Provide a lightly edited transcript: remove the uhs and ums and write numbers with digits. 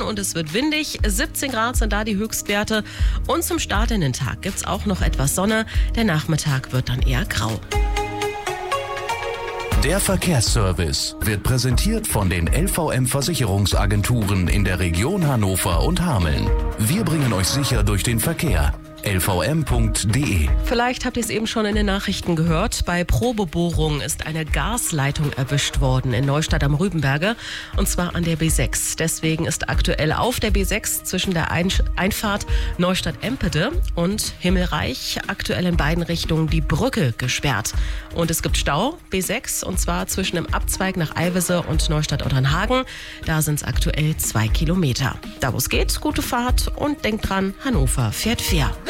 und es wird windig. 17 Grad sind da die Höchstwerte. Und zum Start in den Tag gibt es auch noch etwas Sonne. Der Nachmittag wird dann eher grau. Der Verkehrsservice wird präsentiert von den LVM-Versicherungsagenturen in der Region Hannover und Hameln. Wir bringen euch sicher durch den Verkehr. lvm.de. Vielleicht habt ihr es eben schon in den Nachrichten gehört. Bei Probebohrungen ist eine Gasleitung erwischt worden in Neustadt am Rübenberge, und zwar an der B6. Deswegen ist aktuell auf der B6 zwischen der Einfahrt Neustadt-Empede und Himmelreich aktuell in beiden Richtungen die Brücke gesperrt. Und es gibt Stau, B6, und zwar zwischen dem Abzweig nach Eilwisse und Neustadt-Otternhagen. Da sind es aktuell 2 Kilometer. Da wo es geht, gute Fahrt und denkt dran, Hannover fährt fair.